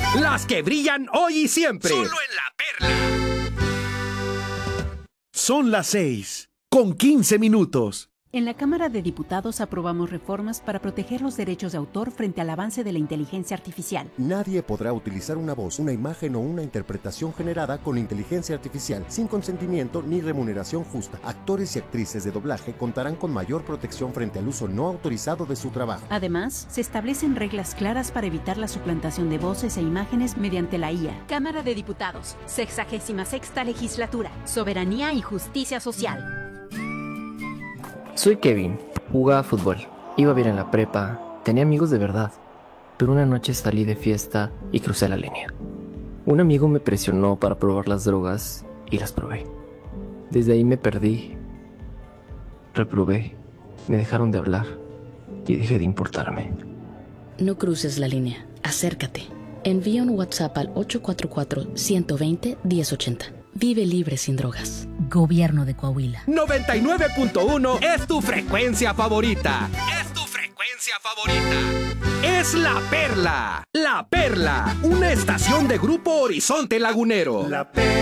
Las que brillan hoy y siempre. Solo en La Perla. Son las 6:15. En la Cámara de Diputados aprobamos reformas para proteger los derechos de autor frente al avance de la inteligencia artificial. Nadie podrá utilizar una voz, una imagen o una interpretación generada con inteligencia artificial sin consentimiento ni remuneración justa. Actores y actrices de doblaje contarán con mayor protección frente al uso no autorizado de su trabajo. Además, se establecen reglas claras para evitar la suplantación de voces e imágenes mediante la IA. Cámara de Diputados, 66ª Legislatura, Soberanía y Justicia Social. Soy Kevin, jugaba fútbol, iba bien en la prepa, tenía amigos de verdad, pero una noche salí de fiesta y crucé la línea. Un amigo me presionó para probar las drogas y las probé. Desde ahí me perdí, reprobé, me dejaron de hablar y dejé de importarme. No cruces la línea, acércate. Envía un WhatsApp al 844-120-1080. Vive libre sin drogas. Gobierno de Coahuila. 99.1 es tu frecuencia favorita. Es tu frecuencia favorita. Es La Perla. La Perla, una estación de Grupo Horizonte Lagunero. La Perla.